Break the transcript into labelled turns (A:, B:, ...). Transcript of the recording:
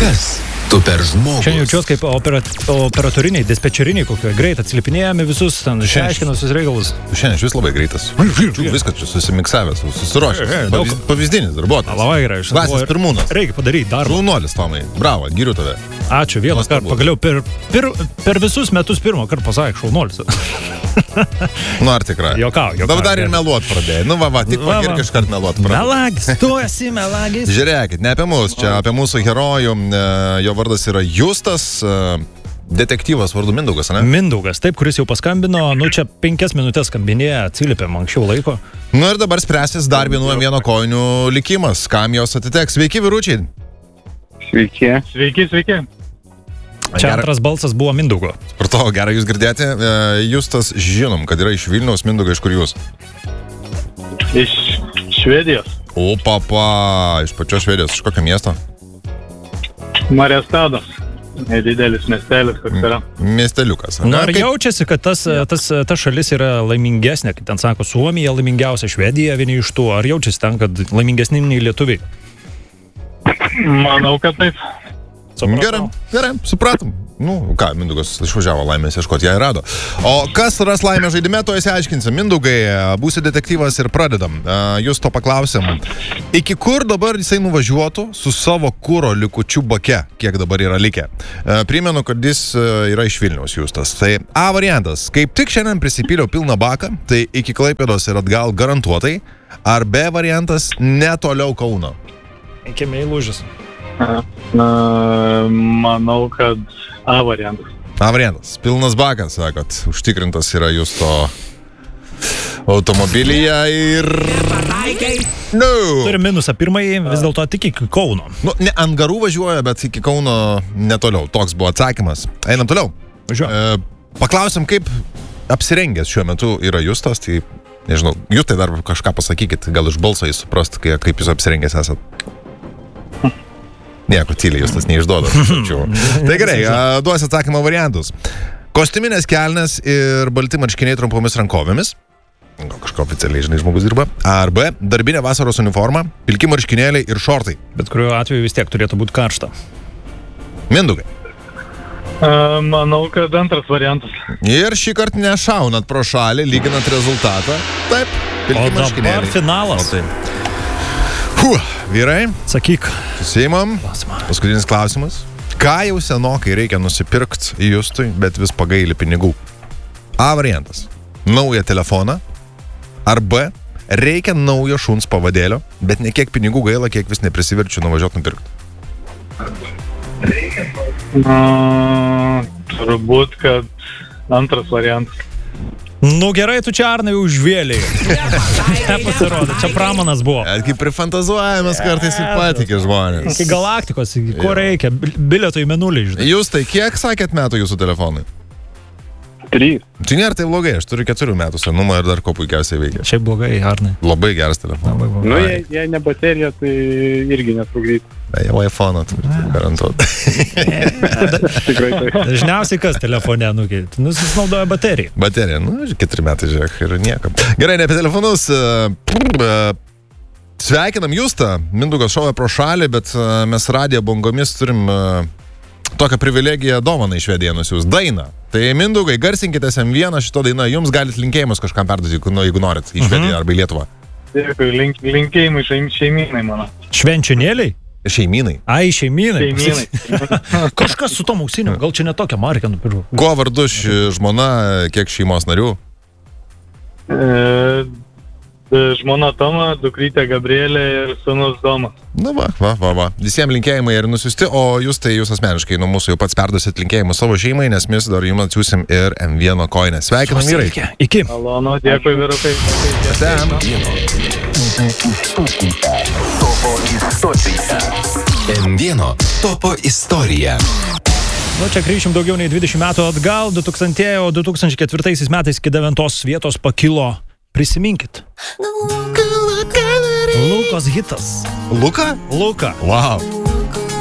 A: Kas tu per žmogus?
B: Šiandien jaučiuos kaip operatoriniai, dispečeriniai kokio. Greit atsiliepinėjame visus, ten išaiškinus visus reikalus.
C: Šiandien šis labai greitas. Viskas čia susimiksavęs, susiruošęs. Pavyzdinis darbuotojas.
B: Labai gerai.
C: Klasės pirmūnas.
B: Reikia padaryti darbą.
C: Šaunuolis, Tomai. Bravo, giriu tave.
B: Ačiū, vieną kartą. Pagaliau per visus metus pirmą kartą pasakė šaunuolis.
C: Nu, ar tikrai?
B: Jokau.
C: Dabar dar ir meluot pradėjai. Nu, tik pakirk iškart meluot pradėjai.
B: Melagis, tu esi melagis.
C: Žiūrėkit, ne apie mus, čia apie mūsų herojų. Jo vardas yra Justas, detektyvas vardu Mindaugas, ne?
B: Mindaugas, taip, kuris jau paskambino, čia 5 minutės skambinėja, atsiliepėm anksčiau laiko.
C: Nu ir dabar spręsis dar vieno kojinių likimas, kam jos atiteks. Sveiki, vyručiai.
D: Sveiki.
B: Čia antras balsas buvo Mindaugo.
C: Supratau, gerai jūs girdėti. Justas, žinom, kad yra iš Vilniaus. Mindaugai, iš kur jūs?
D: Iš Švedijos.
C: O, papa, iš pačios Švedijos. Iš kokio miesto?
D: Mariestadas. Nedidelis miestelis, koks yra.
C: Miesteliukas.
B: Ar jaučiasi, kad ta šalis yra laimingesnė, kai ten sako Suomija laimingiausia, Švedija vieni iš tų, ar jaučiasi ten, kad laimingesni nei lietuviai?
D: Manau, kad taip.
C: Gerai, supratom. Nu, ką, Mindaugas išvažiavo laimės ieškoti, ją rado. O kas ras laimę žaidime, to įsiaiškinsim. Mindaugai, būsi detektyvas ir pradedam. Jūs to paklausim. Iki kur dabar jisai nuvažiuotų su savo kuro likučių bake, kiek dabar yra likę? Primenu, kad jis yra iš Vilniaus, Justas. Tai A variantas. Kaip tik šiandien prisipyliau pilną baką, tai iki Klaipėdos ir atgal garantuotai. Ar B variantas netoliau Kauno?
B: Iki meilužis.
D: Manau, kad A variantas.
C: A variantas. Pilnas bakas, sakot. Užtikrintas yra Justo automobilyje ir... No.
B: Turi minusą pirmąjį, vis dėlto tik iki Kauno.
C: Nu, ne ant garų važiuoja, bet iki Kauno netoliau. Toks buvo atsakymas. Einam toliau. Paklausim, kaip apsirengęs šiuo metu yra Justas, tai nežinau, jūs tai dar kažką pasakykit, gal iš balso jis suprast, kaip jūs apsirengęs esat. Nieko, tyliai jūs tas neišduoda. Tai gerai, duosiu atsakymą variantus. Kostiuminės kelnes ir balti marškiniai trumpomis rankovėmis. Gal kažko oficialiai, žinai, žmogus dirba. Ar B, darbinė vasaros uniforma, pilki marškinėliai ir šortai.
B: Bet kuriuo atveju vis tiek turėtų būti karšta.
C: Mindaugai.
D: Manau, kad antras variantas.
C: Ir šį kartą nešaunat pro šalį, lyginant rezultatą. Taip, pilki marškinėliai.
B: O dabar finalas.
C: Vyrai,
B: sakyk.
C: Susiimam. Paskutinis klausimas. Ką jau senokai reikia nusipirkti Justui, bet vis pagaili pinigų? A variantas. Naują telefoną. Ar B. Reikia naujo šuns pavadėlio, bet ne kiek pinigų gaila, kiek vis neprisiverčiu nuvažiuoti nupirkti.
D: Turbūt, kad antras variantas.
B: Nu gerai, tu čia Arnai užvėliai. Nepasirodo, čia pramanas buvo.
C: Kaip prifantazuojamas kartais ir patikė žmonės.
B: Iki galaktikos, ko reikia, bilieto į menulį, žinai.
C: Jūs tai kiek sakėt metų jūsų telefonai?
D: 3.
C: Tai nėra tai blogai, aš turiu 4 metų senumą ir dar ko puikiausiai veikia.
B: Šiaip blogai, Arnai.
C: Labai geras telefonas.
D: Nu, jei ne baterija, tai irgi netrukdyt.
C: Jau iPhone garantuot.
D: Tikrai taip.
B: Dažniausiai kas telefone nukėt? Nusinaudoja bateriją.
C: Baterija, 4 metai, žiūrėk, ir niekam. Gerai, ne apie telefonus. Sveikinam Justą. Mindaugas šovė pro šalį, bet mes radijo bangomis turim tokią privilegiją dovaną iš Švediją nusiųs. Dainą. Tai Mindaugai, garsinkitės M1 šito dainą. Jums galit linkėjimus kažkam perduoti, jeigu norit, į Švediją arba į Lietuvą.
D: Dėkui, linkėjimai šeimynai mano.
B: Švenčionėliai?
C: Šeimynai.
B: Ai, šeimynai. Kažkas su tom auksiniu, gal čia netokia marka nupirkau.
C: Kuo vardu žmona, kiek šeimos narių?
D: Žmona Toma, dukrytė Gabrielė ir sūnus Domas.
C: Na va. Visiems linkėjimai ir nusiusti, o jūs tai jūs asmeniškai nuo mūsų jau pats perduosit linkėjimus savo šeimai, nes mes dar jums atsiūsim ir M1 koinę. Sveikinam, vyrai.
B: Iki.
D: Alono, dėkui, vyrukai.
A: M1 topo istorija.
B: Nu, čia grįšim daugiau nei 20 metų atgal, 2004 metais iki 9 vietos pakilo. Prisiminkit. Lukos hitas.
C: Luka?
B: Luka.
C: Wow.